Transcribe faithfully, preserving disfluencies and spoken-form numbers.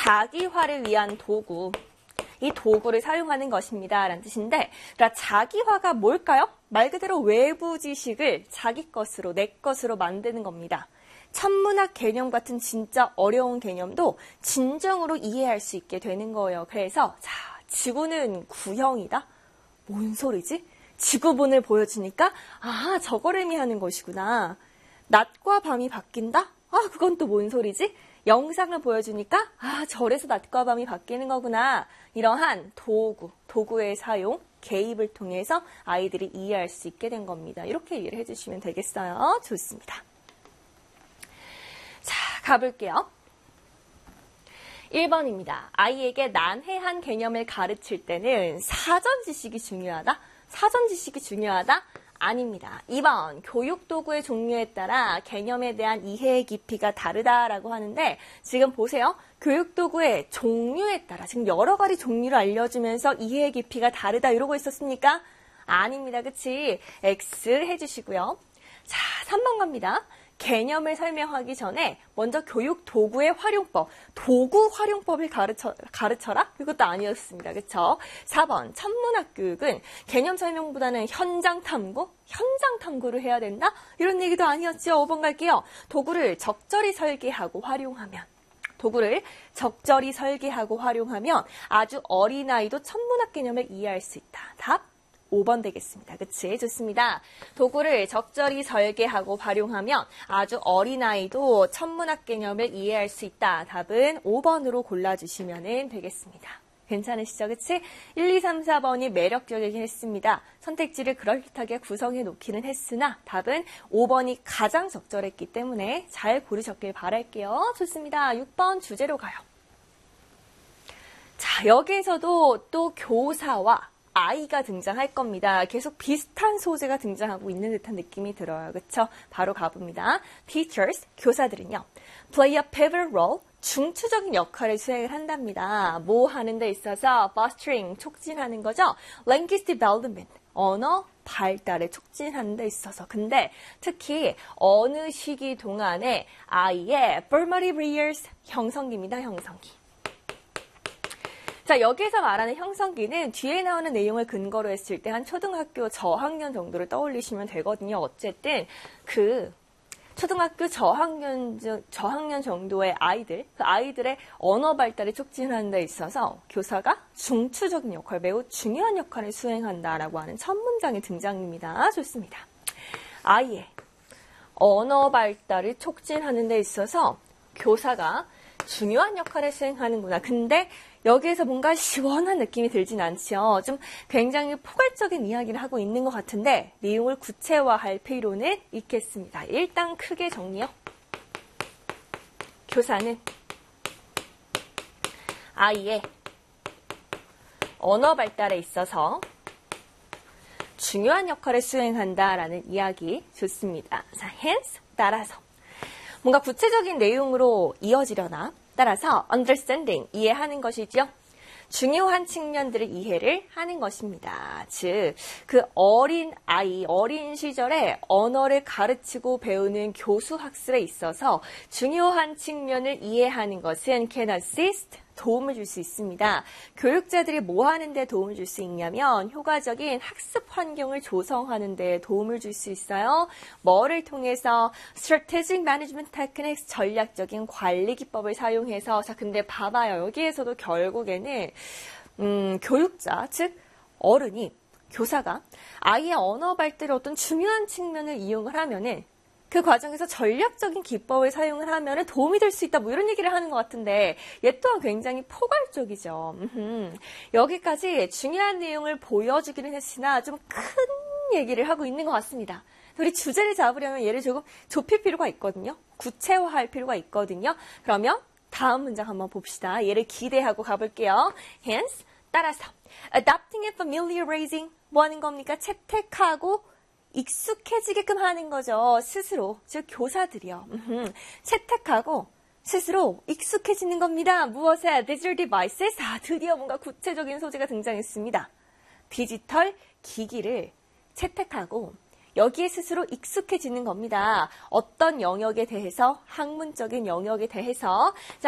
자기화를 위한 도구. 이 도구를 사용하는 것입니다. 라는 뜻인데, 그러니까 자기화가 뭘까요? 말 그대로 외부 지식을 자기 것으로, 내 것으로 만드는 겁니다. 천문학 개념 같은 진짜 어려운 개념도 진정으로 이해할 수 있게 되는 거예요. 그래서 자, 지구는 구형이다? 뭔 소리지? 지구본을 보여주니까 아, 저걸 의미하는 것이구나. 낮과 밤이 바뀐다? 아, 그건 또 뭔 소리지? 영상을 보여주니까 아, 저래서 낮과 밤이 바뀌는 거구나. 이러한 도구, 도구의 사용, 개입을 통해서 아이들이 이해할 수 있게 된 겁니다. 이렇게 이해를 해주시면 되겠어요. 좋습니다. 자, 가볼게요. 일 번입니다. 아이에게 난해한 개념을 가르칠 때는 사전 지식이 중요하다? 사전 지식이 중요하다? 아닙니다. 이 번, 교육 도구의 종류에 따라 개념에 대한 이해의 깊이가 다르다라고 하는데 지금 보세요. 교육 도구의 종류에 따라 지금 여러 가지 종류를 알려주면서 이해의 깊이가 다르다 이러고 있었습니까? 아닙니다. 그치? X 해주시고요. 자, 삼 번 갑니다. 개념을 설명하기 전에 먼저 교육 도구의 활용법, 도구 활용법을 가르쳐, 가르쳐라? 이것도 아니었습니다. 그쵸? 사 번, 천문학 교육은 개념 설명보다는 현장 탐구? 현장 탐구를 해야 된다? 이런 얘기도 아니었죠. 오 번 갈게요. 도구를 적절히 설계하고 활용하면. 도구를 적절히 설계하고 활용하면 아주 어린아이도 천문학 개념을 이해할 수 있다. 답? 오 번 되겠습니다. 그치? 좋습니다. 도구를 적절히 설계하고 활용하면 아주 어린아이도 천문학 개념을 이해할 수 있다. 답은 오 번으로 골라주시면 되겠습니다. 괜찮으시죠? 그치? 일, 이, 삼, 사 번이 매력적이긴 했습니다. 선택지를 그럴듯하게 구성해 놓기는 했으나 답은 오 번이 가장 적절했기 때문에 잘 고르셨길 바랄게요. 좋습니다. 육 번 주제로 가요. 자, 여기에서도 또 교사와 아이가 등장할 겁니다. 계속 비슷한 소재가 등장하고 있는 듯한 느낌이 들어요. 그쵸? 바로 가봅니다. Teachers, 교사들은요. Play a pivotal role, 중추적인 역할을 수행을 한답니다. 뭐 하는 데 있어서 fostering, 촉진하는 거죠. Language development, 언어 발달을 촉진하는 데 있어서. 근데 특히 어느 시기 동안에 아이의 formative years, 형성기입니다. 형성기. 자, 여기에서 말하는 형성기는 뒤에 나오는 내용을 근거로 했을 때 한 초등학교 저학년 정도를 떠올리시면 되거든요. 어쨌든 그 초등학교 저학년, 저학년 정도의 아이들, 그 아이들의 언어 발달을 촉진하는 데 있어서 교사가 중추적인 역할, 매우 중요한 역할을 수행한다라고 하는 첫 문장이 등장입니다. 좋습니다. 아이의 언어 발달을 촉진하는 데 있어서 교사가 중요한 역할을 수행하는구나. 근데 여기에서 뭔가 시원한 느낌이 들진 않죠. 좀 굉장히 포괄적인 이야기를 하고 있는 것 같은데 내용을 구체화할 필요는 있겠습니다. 일단 크게 정리요. 교사는 아이의 언어 발달에 있어서 중요한 역할을 수행한다라는 이야기 좋습니다. 자, hence 따라서 뭔가 구체적인 내용으로 이어지려나 따라서 understanding, 이해하는 것이죠. 중요한 측면들을 이해를 하는 것입니다. 즉, 그 어린 아이, 어린 시절에 언어를 가르치고 배우는 교수 학습에 있어서 중요한 측면을 이해하는 것은 can assist, 도움을 줄 수 있습니다. 교육자들이 뭐 하는 데 도움을 줄 수 있냐면 효과적인 학습 환경을 조성하는 데 도움을 줄 수 있어요. 뭐를 통해서 strategic management techniques, 전략적인 관리 기법을 사용해서. 자, 근데 봐봐요. 여기에서도 결국에는 음, 교육자, 즉 어른이, 교사가 아이의 언어 발달의 어떤 중요한 측면을 이용을 하면은 그 과정에서 전략적인 기법을 사용을 하면 도움이 될 수 있다. 뭐 이런 얘기를 하는 것 같은데 얘 또한 굉장히 포괄적이죠. 음흠. 여기까지 중요한 내용을 보여주기는 했으나 좀 큰 얘기를 하고 있는 것 같습니다. 우리 주제를 잡으려면 얘를 조금 좁힐 필요가 있거든요. 구체화할 필요가 있거든요. 그러면 다음 문장 한번 봅시다. 얘를 기대하고 가볼게요. Hence, 따라서 adapting and familiarizing, 뭐 하는 겁니까? 채택하고 익숙해지게끔 하는 거죠. 스스로, 즉 교사들이요. 음흠. 채택하고 스스로 익숙해지는 겁니다. 무엇에? Digital devices. 아, 드디어 뭔가 구체적인 소재가 등장했습니다. 디지털 기기를 채택하고 여기에 스스로 익숙해지는 겁니다. 어떤 영역에 대해서? 학문적인 영역에 대해서. 자,